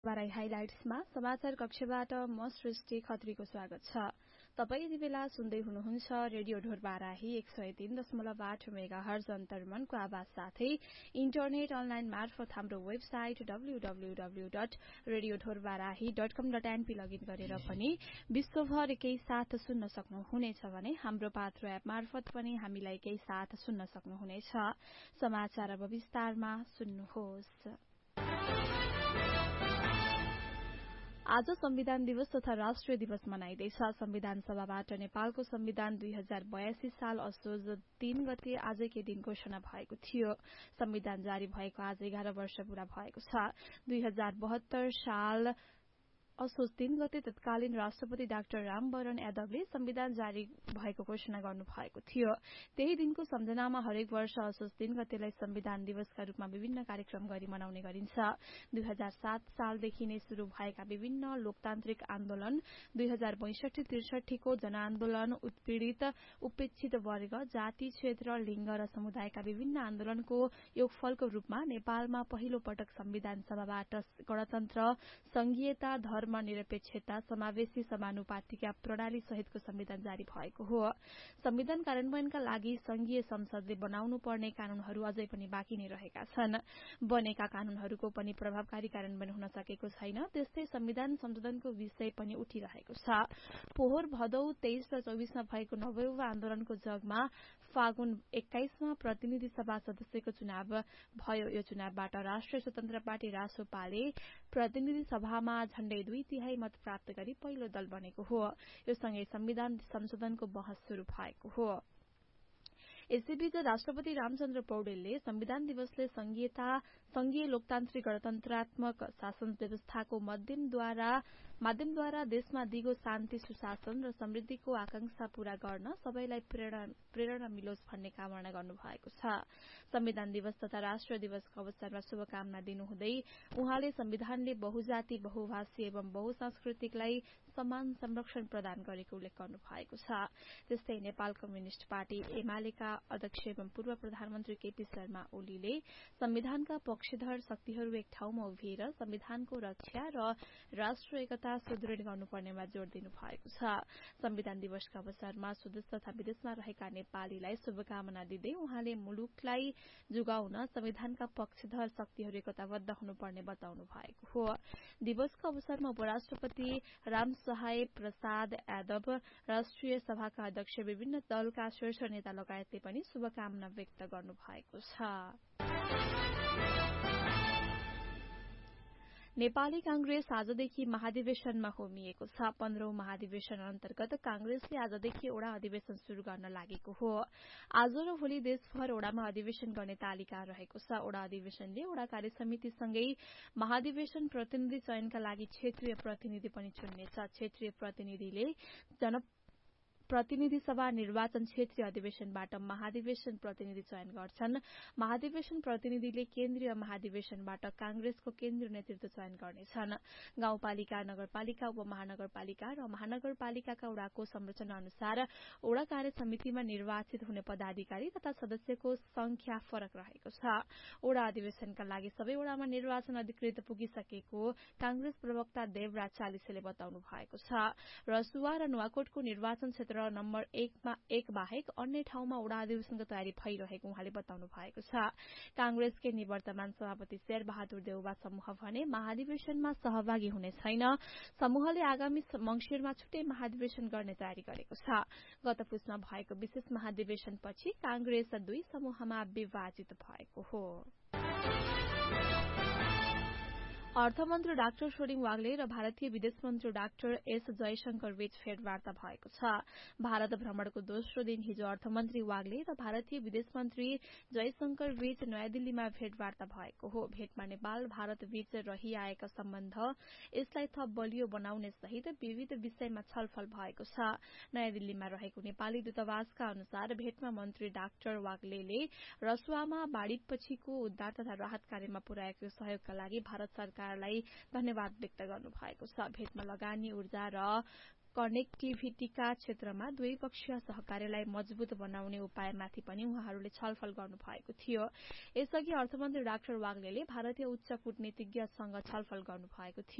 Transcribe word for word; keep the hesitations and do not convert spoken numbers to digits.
बाराई हाइलाइट्समा समाचार कक्षबाट म सृष्टि खत्रीको स्वागत छ। तपाई यति बेला सुन्दै हुनुहुन्छ रेडियो ढोरबाराही एक सय तीन दशमलव आठ मेगाहर्ज अन्तर्मनको आवाज साथै इन्टरनेट अनलाइन मार्फत हाम्रो website W W W dot radio Dhorbarahi dot कम डट एनपी लगइन गरेर पनि विश्वभर एकै साथ सुन्न सक्नुहुनेछ भने हाम्रो पात्रो एप मार्फत पनि हामीलाई एकै साथ सुन्न सक्नुहुनेछ। समाचार अब विस्तारमा सुन्नुहोस्। आज संविधान दिवस तथा राष्ट्रिय दिवस मनाइँदैछ। संविधान सभाबाट नेपालको संविधान दुई हजार बयासी साल असोज तीन गते आजकै दिन घोषणा भएको थियो। संविधान जारी भएको आज एघार वर्ष पूरा भएको छ। दुई हजार बहत्तर साल असोज तीन गते तत्कालीन राष्ट्रपति डाक्टर रामवरण यादवले संविधान जारी भएको घोषणा गर्नु भएको थियो। त्यही दिनको सम्झनामा हरेक वर्ष असोज तीन गतेलाई संविधान दिवसका रूपमा विभिन्न कार्यक्रम गरी मनाउने गरिन्छ। दुई हजार सात सालदेखि नै शुरू भएका विभिन्न लोकतान्त्रिक आन्दोलन, दुई हजार बैसठी त्रिसठीको जनआन्दोलन, उत्पीड़ित उपेक्षित वर्ग, जाति, क्षेत्र, लिंग र समुदायका विभिन्न आन्दोलनको योगफलको रूपमा नेपालमा पहिलो पटक संविधान सभाबाट गणतन्त्र, संघीयता, धर्म निरपेक्षता, समावेशी समानुपातिका प्रणाली सहितको संविधान जारी भएको हो। संविधान कार्यान्वयनका लागि संघीय संसदले बनाउनु पर्ने कानूनहरू अझै पनि बाँकी नै रहेका छन्। बनेका कानूनहरूको पनि प्रभावकारी कार्यान्वयन हुन सकेको छैन। त्यस्तै संविधान संशोधनको विषय पनि उठिरहेको छ। पोहोर भदौ तेइस र चौबीसमा भएको नवौं आन्दोलनको जगमा फागुन एक्काइसमा प्रतिनिधि सभा सदस्यको चुनाव भयो। यो चुनावबाट राष्ट्रिय स्वतन्त्र पार्टी रासोपाले प्रतिनिधि सभामा झण्डै दुई तिहाई मत प्राप्त गरी पहिलो दल बनेको हो। यो सँगै संविधान संशोधनको बहस शुरू भएको हो। यसैबीच राष्ट्रपति रामचन्द्र पौडेलले संविधान दिवसले संघीयता संघीय लोकतान्त्रिक गणतन्त्रात्मक शासन व्यवस्थाको माध्यमद्वारा माध्यमद्वारा देशमा दिगो शान्ति, सुशासन र समृद्धिको आकांक्षा पूरा गर्न सबैलाई प्रेरणा प्रेरणा मिलोस् भन्ने कामना गर्नुभएको छ। संविधान दिवस तथा राष्ट्रिय दिवसको अवसरमा शुभकामना दिनुहुँदै उहाँले संविधानले बहुजाति, बहुभाषी एवं बहुसांस्कृतिकलाई समान संरक्षण प्रदान गरेको उल्लेख गर्नु भएको छ। त्यस्तै नेपाल कम्युनिष्ट पार्टी एमालेका अध्यक्ष एवं पूर्व प्रधानमन्त्री केपी शर्मा ओलीले संविधानका पक्षधर शक्तिहरू एक ठाउँमा उभिएर संविधानको रक्षा र राष्ट्र एकता सुदृढ़ गर्नुपर्नेमा जोड़ दिनु भएको छ। संविधान दिवसका अवसरमा स्वदेश तथा विदेशमा रहेका नेपालीलाई शुभकामना दिँदै उहाँले मुलुकलाई जोगाउन संविधानका पक्षधर शक्तिहरू एकताबद्ध हुनुपर्ने बताउनु भएको हो। दिवसको अवसरमा उपराष्ट्रपति रामसहाय प्रसाद यादव, राष्ट्रिय सभाका अध्यक्ष, विभिन्न दलका शीर्ष नेता लगायतले पनि शुभकामना व्यक्त गर्नु भएको छ। नेपाली कांग्रेस आजदेखि महाधिवेशनमा होमिएको छ। पन्ध्रौं महाधिवेशन अन्तर्गत कांग्रेसले आजदेखि ओडा अधिवेशन शुरू गर्न लागेको हो। आज र भोलि देशभर ओडामा अधिवेशन गर्ने तालिका रहेको छ। ओडा अधिवेशनले ओडा कार्यसमितिसँगै महाधिवेशन प्रतिनिधि चयनका लागि क्षेत्रीय प्रतिनिधि पनि चुन्नेछ। क्षेत्रीय प्रतिनिधिले जन प्रतिनिधि सभा निर्वाचन क्षेत्रीय अधिवेशनबाट महाधिवेशन प्रतिनिधि चयन गर्छन्। महाधिवेशन प्रतिनिधिले केन्द्रीय महाधिवेशनबाट कांग्रेसको केन्द्रीय नेतृत्व चयन गर्नेछन्। गाउँपालिका, नगरपालिका, उपमहानगरपालिका र महानगरपालिकाका ओडाको संरचना अनुसार ओडा कार्य समितिमा निर्वाचित हुने पदाधिकारी तथा सदस्यको संख्या फरक रहेको छ। ओडा अधिवेशनका लागि सबै ओडामा निर्वाचन अधिकृत पुगिसकेको कांग्रेस प्रवक्ता देवराज चालिसेले बताउनु भएको छ। रसुवा र नुवाकोटको निर्वाचन क्षेत्र नम्बर एकमा एक बाहेक अन्य ठाउँमा ओडा अधिवेशनको तयारी भइरहेको उहाँले बताउनु भएको छ। कांग्रेसकै निवर्तमान सभापति शेर बहादुर देउवा समूह भने महाधिवेशनमा सहभागी हुने छैन। समूहले आगामी मंगिरमा छुट्टै महाधिवेशन गर्ने तयारी गरेको छ। गत पुसमा भएको विशेष महाधिवेशनपछि कांग्रेस दुई समूहमा विभाजित भएको हो। अर्थमन्त्री डाक्टर छोडिङ वाग्ले र भारतीय विदेश मन्त्री डाक्टर एस जयशंकर बीच भेटवार्ता भएको छ। भारत भ्रमणको दोस्रो दिन हिजो अर्थमन्त्री वाग्ले र भारतीय विदेश मन्त्री जयशंकर बीच नयाँ दिल्लीमा भेटवार्ता भएको हो। भेटमा नेपाल भारत बीच रहिआएका सम्बन्ध, यसलाई थप बलियो बनाउने सहित विविध विषयमा छलफल भएको छ। नयाँ दिल्लीमा रहेको नेपाली दूतावासका अनुसार भेटमा मन्त्री डाक्टर वाग्लेले रसुवामा बाढ़ीपछिको उद्धार तथा राहत कार्यमा पुर्याएको सहयोगका लागि भारत सरकार सरकारलाई धन्यवाद व्यक्त गर्नु भएको छ। भेटमा लगानी, ऊर्जा र कनेक्टिभिटीका क्षेत्रमा द्विपक्षीय सहकार्यलाई मजबुत बनाउने उपायमाथि पनि उहाँहरूले छलफल गर्नुभएको थियो। यसअघि अर्थमन्त्री डाक्टर वाग्लेले भारतीय उच्च कूटनीतिज्ञसँग छलफल गर्नुभएको थियो।